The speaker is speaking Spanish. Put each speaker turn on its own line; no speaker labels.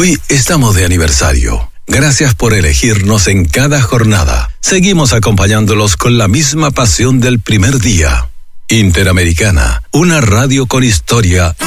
Hoy estamos de aniversario. Gracias por elegirnos en cada jornada. Seguimos acompañándolos con la misma pasión del primer día. Interamericana, una radio con historia